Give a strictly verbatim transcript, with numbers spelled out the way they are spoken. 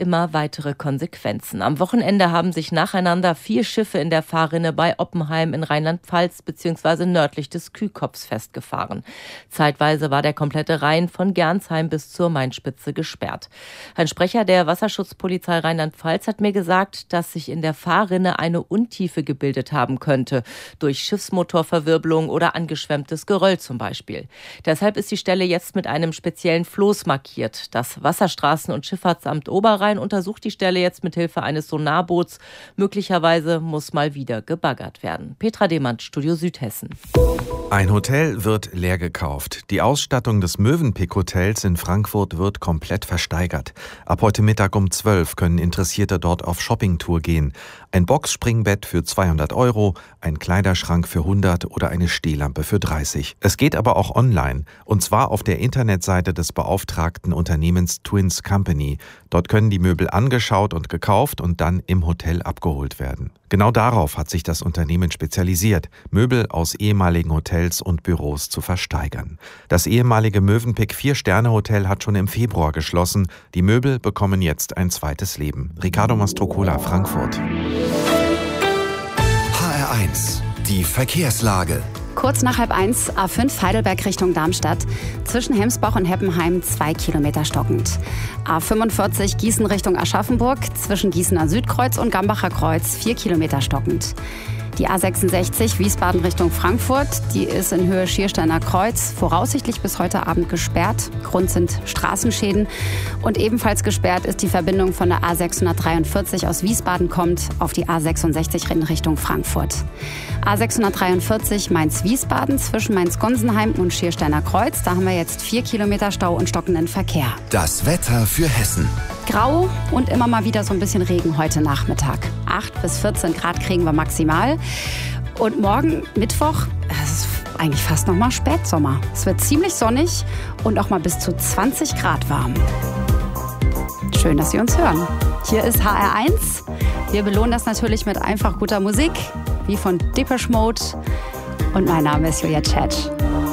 immer weitere Konsequenzen. Am Wochenende haben sich nacheinander vier Schiffe in der Fahrrinne bei Oppenheim in Rheinland-Pfalz bzw. nördlich des Kühlkops festgefahren. Zeitweise war der komplette Rhein von Gernsheim bis zur Mainspitze gesperrt. Ein Sprecher der Wasserschutzpolizei Rheinland-Pfalz hat mir gesagt, dass sich in der Fahrrinne eine Untiefe gebildet haben könnte, durch Schiffsmotorverwirbelung oder angeschwemmtes Geröll zum Beispiel. Deshalb ist die Stelle jetzt mit einem speziellen Floß markiert. Das Wasserstraßen- und Schifffahrtsamt Oberrhein untersucht die Stelle jetzt mit Hilfe eines Sonarboots. Möglicherweise muss mal wieder gebaggert werden. Petra Demand, Studio Südhessen. Ein Hotel wird leer gekauft. Die Ausstattung des Mövenpick-Hotels in Frankfurt wird komplett versteigert. Ab heute Mittag um zwölf können Interessierte dort auf Shoppingtour gehen. Ein Boxspringbett für zweihundert Euro, ein Kleiderschrank für hundert oder eine Stehlampe für dreißig. Es geht aber auch online, und zwar auf der Internetseite des beauftragten Unternehmens Twins Company. Dort können die Möbel angeschaut und gekauft und dann im Hotel abgeholt werden. Genau darauf hat sich das Unternehmen spezialisiert, Möbel aus ehemaligen Hotels und Büros zu versteigern. Das ehemalige Mövenpick Vier-Sterne-Hotel hat schon im Februar geschlossen. Die Möbel bekommen jetzt ein zweites Leben. Ricardo Mastrocola, Frankfurt. H R eins, die Verkehrslage. Kurz nach halb eins, A fünf Heidelberg Richtung Darmstadt. Zwischen Hemsbach und Heppenheim zwei Kilometer stockend. A fünfundvierzig Gießen Richtung Aschaffenburg. Zwischen Gießener Südkreuz und Gambacher Kreuz vier Kilometer stockend. Die A sechsundsechzig Wiesbaden Richtung Frankfurt, die ist in Höhe Schiersteiner Kreuz voraussichtlich bis heute Abend gesperrt. Grund sind Straßenschäden. Und ebenfalls gesperrt ist die Verbindung von der A sechshundertdreiundvierzig aus Wiesbaden kommt auf die A sechsundsechzig in Richtung Frankfurt. A sechshundertdreiundvierzig Mainz-Wiesbaden zwischen Mainz-Gonsenheim und Schiersteiner Kreuz. Da haben wir jetzt vier Kilometer Stau und stockenden Verkehr. Das Wetter für Hessen. Grau und immer mal wieder so ein bisschen Regen heute Nachmittag. acht bis vierzehn Grad kriegen wir maximal. Und morgen Mittwoch, es ist eigentlich fast noch mal Spätsommer. Es wird ziemlich sonnig und auch mal bis zu zwanzig Grad warm. Schön, dass Sie uns hören. Hier ist H R eins. Wir belohnen das natürlich mit einfach guter Musik, wie von Depeche Mode. Und mein Name ist Julia Tschetsch.